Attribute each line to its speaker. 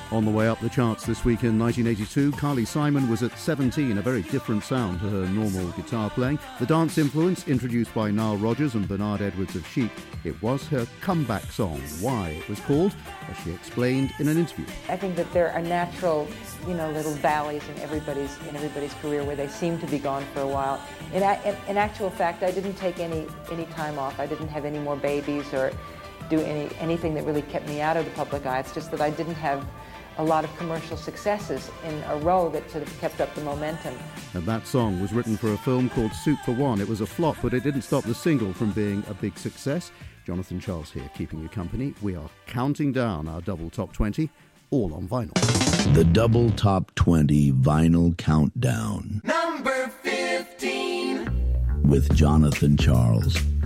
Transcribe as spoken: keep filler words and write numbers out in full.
Speaker 1: On the way up the charts this week in nineteen eighty-two, Carly Simon was at seventeen, a very different sound to her normal guitar playing. The dance influence, introduced by Nile Rodgers and Bernard Edwards of Chic, it was her comeback song. Why it was called, as she explained in an interview.
Speaker 2: I think that there are natural, you know, little valleys in everybody's in everybody's career where they seem to be gone for a while. In, in, in actual fact, I didn't take any any time off. I didn't have any more babies or do any anything that really kept me out of the public eye. It's just that I didn't have a lot of commercial successes in a row that sort of kept up the momentum.
Speaker 1: And that song was written for a film called Soup for One. It was a flop, but it didn't stop the single from being a big success. Jonathan Charles here, keeping you company. We are counting down our double top twenty, all on vinyl.
Speaker 3: The double top twenty vinyl countdown.
Speaker 4: Number fifteen.
Speaker 3: With Jonathan Charles.